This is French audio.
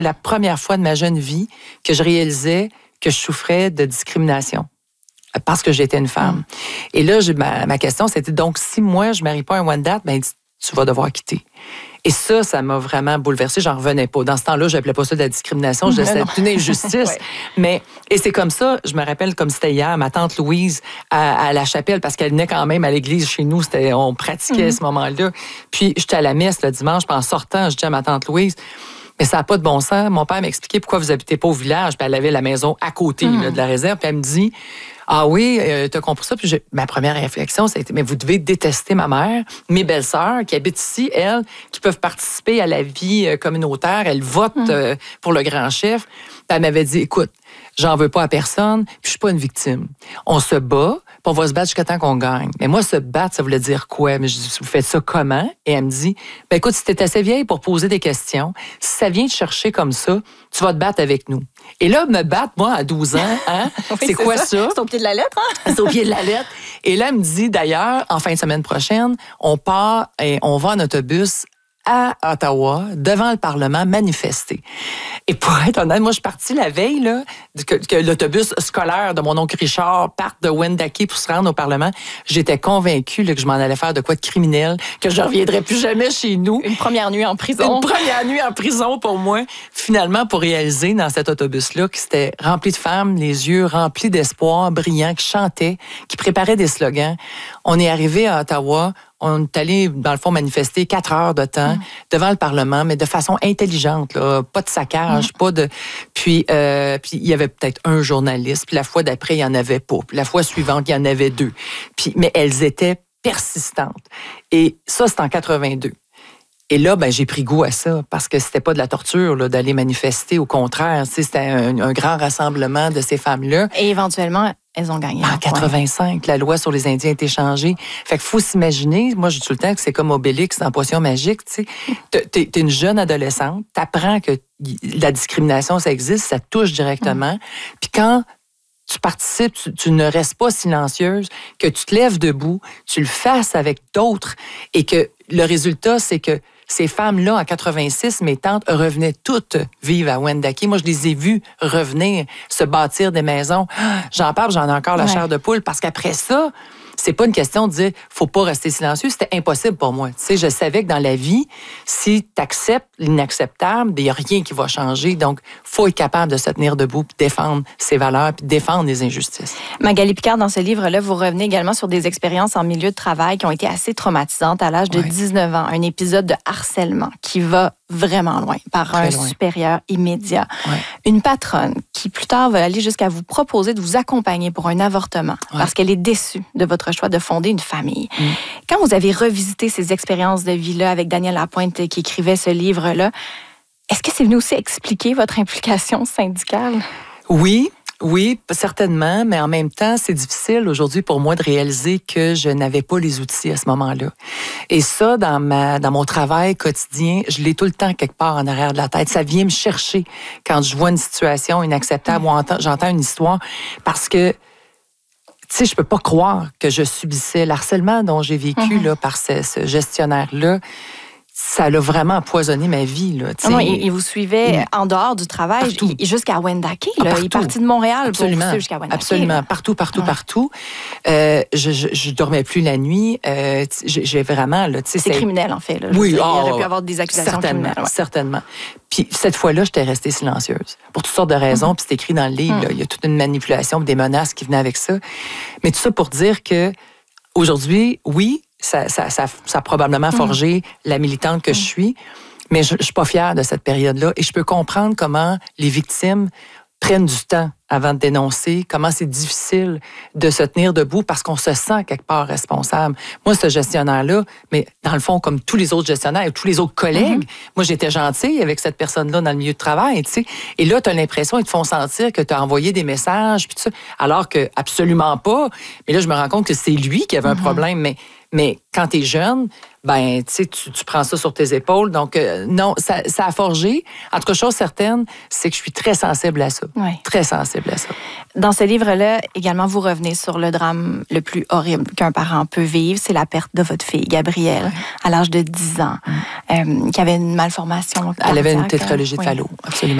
la première fois de ma jeune vie que je réalisais que je souffrais de discrimination parce que j'étais une femme. Et là, ma question, c'était donc, si moi, je ne marie pas un one date, ben, tu vas devoir quitter. Et ça m'a vraiment bouleversée. J'en revenais pas. Dans ce temps-là, je n'appelais pas ça de la discrimination. C'était une injustice. Et c'est comme ça, je me rappelle comme c'était hier, ma tante Louise à la chapelle, parce qu'elle venait quand même à l'église chez nous. On pratiquait à ce moment-là. Puis, j'étais à la messe le dimanche, puis en sortant, je dis à ma tante Louise, mais ça n'a pas de bon sens. Mon père m'expliquait pourquoi vous habitez pas au village. Puis elle avait la maison à côté là, de la réserve. Puis elle me dit, ah oui, t'as compris ça? Puis ma première réflexion, ça a été, mais vous devez détester ma mère, mes belles-sœurs qui habitent ici, elles, qui peuvent participer à la vie communautaire. Elles votent pour le grand chef. Puis elle m'avait dit, écoute, j'en veux pas à personne, puis je suis pas une victime. On se bat, puis on va se battre jusqu'à temps qu'on gagne. Mais moi, se battre, ça voulait dire quoi? Mais je dis, vous faites ça comment? Et elle me dit, ben écoute, si t'es assez vieille pour poser des questions, si ça vient te chercher comme ça, tu vas te battre avec nous. Et là, me battre, moi, à 12 ans, hein? Oui, c'est quoi ça? C'est au pied de la lettre, hein? C'est au pied de la lettre. Et là, elle me dit, d'ailleurs, en fin de semaine prochaine, on part et on va en autobus à Ottawa, devant le Parlement, manifester. Et pour être honnête, moi, je suis partie la veille là, que l'autobus scolaire de mon oncle Richard parte de Wendake pour se rendre au Parlement. J'étais convaincue là, que je m'en allais faire de quoi de criminel, que je ne reviendrais plus jamais chez nous. Une première nuit en prison. Une première nuit en prison pour moi. Finalement, pour réaliser dans cet autobus-là que c'était rempli de femmes, les yeux remplis d'espoir, brillants, qui chantaient, qui préparaient des slogans. On est arrivé à Ottawa. On est allé, dans le fond, manifester 4 heures de temps devant le Parlement, mais de façon intelligente, là, pas de saccage, pas de... Puis il y avait peut-être un journaliste, puis la fois d'après, il n'y en avait pas. Puis la fois suivante, il y en avait 2. Mais elles étaient persistantes. Et ça, c'est en 82. Et là, ben, j'ai pris goût à ça parce que c'était pas de la torture là, d'aller manifester. Au contraire, c'était un grand rassemblement de ces femmes-là. Et éventuellement, elles ont gagné. En 85, la loi sur les Indiens a été changée. Fait qu'il faut s'imaginer, moi je dis tout le temps que c'est comme Obélix dans Potion magique. Tu sais, t'es une jeune adolescente, t'apprends que la discrimination, ça existe, ça touche directement. Puis quand tu participes, tu ne restes pas silencieuse, que tu te lèves debout, tu le fasses avec d'autres et que le résultat, c'est que ces femmes-là, en 86, mes tantes revenaient toutes vivre à Wendake. Moi, je les ai vues revenir, se bâtir des maisons. J'en parle, j'en ai encore la chair de poule, parce qu'après ça, c'est pas une question de dire faut pas rester silencieux. C'était impossible pour moi. Tu sais, je savais que dans la vie, si tu acceptes l'inacceptable, il n'y a rien qui va changer. Donc, faut être capable de se tenir debout, puis défendre ses valeurs, puis défendre les injustices. Magali Picard, dans ce livre-là, vous revenez également sur des expériences en milieu de travail qui ont été assez traumatisantes à l'âge de 19 ans. Un épisode de harcèlement qui va vraiment loin, par un supérieur immédiat. Une patronne qui, plus tard, va aller jusqu'à vous proposer de vous accompagner pour un avortement parce qu'elle est déçue de votre choix de fonder une famille. Quand vous avez revisité ces expériences de vie-là avec Daniel Lapointe qui écrivait ce livre-là, est-ce que c'est venu aussi expliquer votre implication syndicale? Oui, certainement, mais en même temps, c'est difficile aujourd'hui pour moi de réaliser que je n'avais pas les outils à ce moment-là. Et ça, dans mon travail quotidien, je l'ai tout le temps quelque part en arrière de la tête. Ça vient me chercher quand je vois une situation inacceptable ou j'entends une histoire, parce que, tu sais, je peux pas croire que je subissais l'harcèlement dont j'ai vécu là, par ce gestionnaire-là. Ça l'a vraiment empoisonné ma vie. Là, il vous suivait en dehors du travail jusqu'à Wendake. Il est parti de Montréal pour vous jusqu'à Wendake. Absolument, partout. Je dormais plus la nuit. J'ai vraiment... C'est criminel, en fait. Là, il aurait pu avoir des accusations criminelles. Certainement. Puis cette fois-là, j'étais restée silencieuse. Pour toutes sortes de raisons. Puis c'est écrit dans le livre. Là, il y a toute une manipulation, des menaces qui venaient avec ça. Mais tout ça pour dire que aujourd'hui, oui, ça a probablement forgé la militante que je suis, mais je ne suis pas fière de cette période-là. Et je peux comprendre comment les victimes prennent du temps avant de dénoncer, comment c'est difficile de se tenir debout parce qu'on se sent quelque part responsable. Moi, ce gestionnaire-là, mais dans le fond, comme tous les autres gestionnaires et tous les autres collègues, moi, j'étais gentille avec cette personne-là dans le milieu de travail, tu sais. Et là, tu as l'impression, ils te font sentir que tu as envoyé des messages, puis tout ça, alors que absolument pas. Mais là, je me rends compte que c'est lui qui avait un problème, mais Mais quand tu es jeune, ben, tu sais, tu prends ça sur tes épaules. Donc, non, ça a forgé. En tout cas, chose certaine, c'est que je suis très sensible à ça. Oui. Très sensible à ça. Dans ce livre-là, également, vous revenez sur le drame le plus horrible qu'un parent peut vivre. C'est la perte de votre fille, Gabrielle, à l'âge de 10 ans, qui avait une malformation cardiaque. Elle avait une tétralogie de Fallot, absolument.